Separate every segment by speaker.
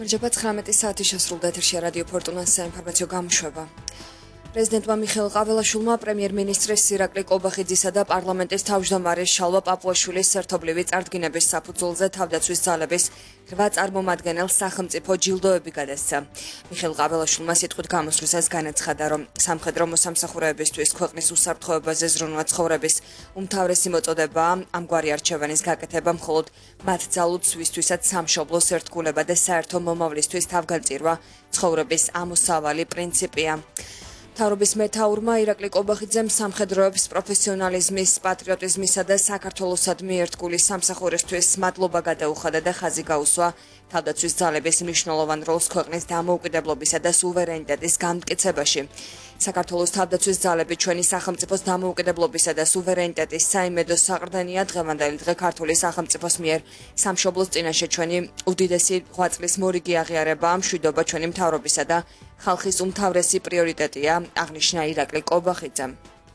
Speaker 1: გამარჯობა 19 საათი შესრულდა ეთერში რადიო ფორტუნას საინფორმაციო გამოშვება. პრეზიდენტმა მიხეილ ყაველაშვილმა პრემიერ-მინისტრის ირაკლი კობახიძისა და პარლამენტის თავმჯდომარის შალვა პაპუაშვილის ერთობლივი წარდგინების საფუძველზე თავდაცვის ძალების 8 წარმომადგენელს სახელმწიფო ჯილდოები გადასცა. მიხეილ ყაველაშვილმა სიტყვით გამოსვლისას განაცხადა, რომ სამხედრო მოსამსახურეებისთვის ქვეყნის უსაფრთხოებაზე ზრუნვა ცხოვრების უმთავრესი მოწოდებაა ამგვარი არჩევანის გაკეთება მხოლოდ მათ ძალუცვისთვისაც სამშობლოს ერთგულება და საერთო მომავლისთვის თავგანწირვა ცხოვრების ამოსავალი პრინციპია. მთავრობის მეთაურმა ირაკლი კობახიძემ სამხედროების პროფესიონალიზმის, პატრიოტიზმისა და საქართველოსადმი ერთგული სამსახურისთვის მადლობა გადაუხადა და ხაზი გაუსვა თავდაცვის ძალების მნიშვნელოვან როლს ქვეყნის დამოუკიდებლობისა და სუვერენიტეტის განმტკიცებაში. საქართველოს თავდაცვის ძალები ჩვენი სახელმწიფოს დამოუკიდებლობისა და სუვერენიტეტის საიმედო საყრდენია დღევანდელი დღე ქართული სახელმწიფოს მიერ სამშობლოს წინაშე ჩვენი უდიდესი ღვაწლის მორიგი აღიარებაა, მშვიდობა ჩვენი მთავრობისა და ხალხის უმთავრესი პრიორიტეტია, აღნიშნა ირაკლი კობახიძემ.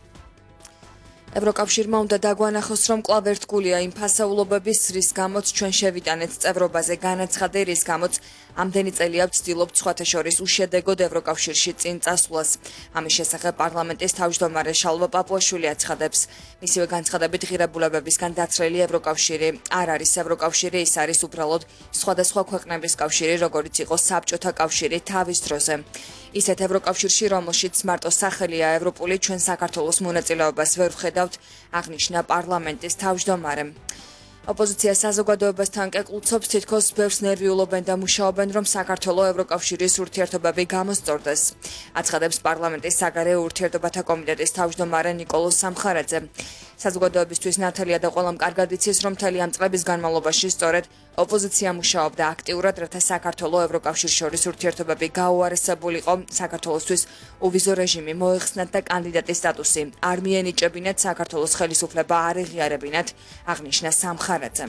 Speaker 1: ევროკავშირმა უნდა დაგვანახოს, რომ კვლავ ერთგულია იმ ფასეულობების, რის გამოც ჩვენ შევიტანეთ წევრობაზე, განაცხადა, რის გამოც ამდენი წელია ვცდილობთ სხვათა შორის უშედეგოდ ევროკავშირში წინ წასვლას. ამის შესახებ პარლამენტის თავმჯდომარე შალვა პაპუაშვილი აცხადებს. მისივე განცხადებით ღირებულებებისგან დაცლილი ევროკავშირი არ არის ევროკავშირი, ის არის უბრალოდ სხვადასხვა ქვეყნების კავშირი, როგორიც იყო საბჭოთა კავშირი თავის დროზე. ისეთ ევროკავშირში, რომელშიც მარტო სახელია ევროპული, ჩვენ საქართველოს მონაწილეობას ვერ ვხედავთ, აღნიშნა პარლამენტის თავმჯდომარემ. ოპოზიცია საზოგადოებასთან კეკლუცობს, თითქოს ბევრს ნერვიულობენ და მუშაობენ, რომ საქართველოს ევროკავშირის ურთიერთობები გამოსწორდეს. აცხადებს პარლამენტის საგარეო ურთიერთობათა კომიტეტის თავმჯდომარე ნიკოლო სამხარაძე. საზოგადოებისთვის ნათელია და ყველამ კარგად იცის, რომ მთელი ამ წლების განმავლობაში სწორედ ოპოზიცია მუშაობდა აქტიურად, რათა საქართველოს ევროკავშირის შორის ურთიერთობები გაუარესებულიყო, საქართველოსთვის უვიზო რეჟიმი მოეხსნათ და კანდიდატის სტატუსი არ მიენიჭებინათ, საქართველოს ხელისუფლება არ ეღიარებინათ, აღნიშნა სამხარაძემ.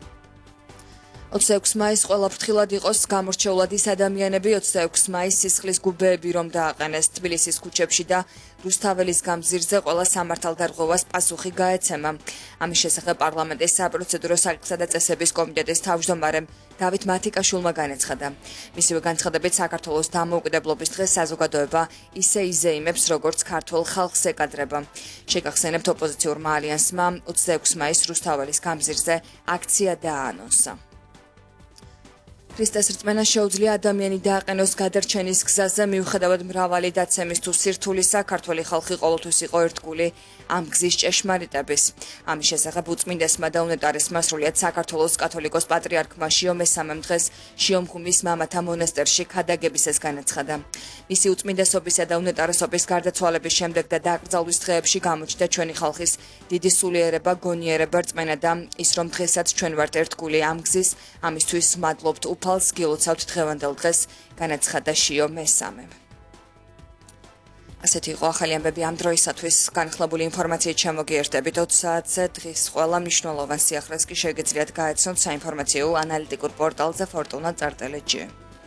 Speaker 1: 26 მაისს ყველა ფრთხილად იყოს, გამორჩეულად ის ადამიანები 26 მაისს სისხლის გუბეები რომ დააყენეს თბილისის ქუჩებში და რუსთაველის გამზირზე ყველა სამართალდარღვევას პასუხი გაეცემა. ამის შესახებ პარლამენტის საპროცედურო საკითხთა და წესების კომიტეტის თავმჯდომარემ დავით მათიკაშვილმა განაცხადა. მისივე განცხადებით საქართველოს დამოუკიდებლობის დღეს საზოგადოება ისე იზეიმებს, როგორც ქართულ ხალხს ეკადრება. შეგახსენებთ, ოპოზიციურმა ალიანსმა 26 მაისს რუსთაველის გამზირზე აქცია დააანონსა. ქრისტეს რწმენა შეუძლია ადამიანი დააყენოს გადარჩენის გზაზე, მიუხედავად მრავალი დაცემის თუ სირთულისა, ქართველი ხალხი ყოველთვის იყო ერთგული ამ გზის ჭეშმარიტების. ამის შესახებ უწმინდესმა და უნეტარესმა სრულიად საქართველოს კათოლიკოს პატრიარქმა შიო მესამემ დღეს შიომღვიმის მამათა მონასტერში ქადაგებისას განაცხადა. მისი უწმინდესობისა და უნეტარესობის გარდაცვალების შემდეგ და დაკრძალვის დღეებში გამოჩნდა ჩვენი ხალხის დიდი სულიერება, გონიერება, რწმენა და ის, რომ დღესაც ჩვენ ვართ ერთგული ამ გზის, ამისთვის ვმადლობთ უფალს, გილოცავთ დღევანდელ დღეს, განაცხადა შიო მესამემ. ასეთი იყო ახალი ამბები ამ დროისათვის. განხილებული ინფორმაციით შემოგიერთებით 20 საათზე. დღის ყველა მნიშვნელოვან სიახლეს კი შეგიძლიათ გაეცნოთ საინფორმაციო ანალიტიკურ პორტალზე fortuna.lg.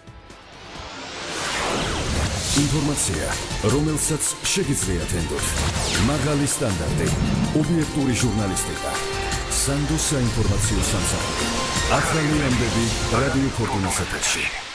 Speaker 2: ინფორმაცია, რომელსაც შეგიძლიათ ენდოთ. მაღალი სტანდარტი, ობიექტური ჟურნალისტიკა. სანდო საინფორმაციო სამსახური. ახალი ამბები რადიო ფორტუნას ეთერში.